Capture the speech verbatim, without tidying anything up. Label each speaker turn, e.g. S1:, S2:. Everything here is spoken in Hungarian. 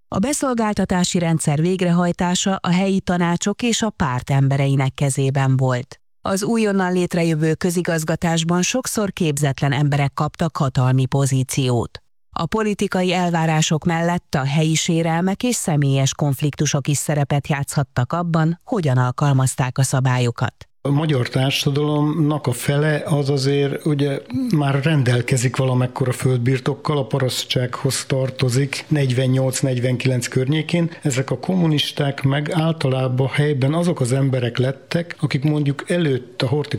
S1: A beszolgáltatási rendszer végrehajtása a helyi tanácsok és a párt embereinek kezében volt. Az újonnan létrejövő közigazgatásban sokszor képzetlen emberek kaptak hatalmi pozíciót. A politikai elvárások mellett a helyi sérelmek és személyes konfliktusok is szerepet játszhattak abban, hogyan alkalmazták a szabályokat.
S2: A magyar társadalomnak a fele az azért ugye már rendelkezik valamekkora földbirtokkal, a parasztsághoz tartozik negyvennyolc negyvenkilenc környékén. Ezek a kommunisták meg általában helyben azok az emberek lettek, akik mondjuk előtt a Horthy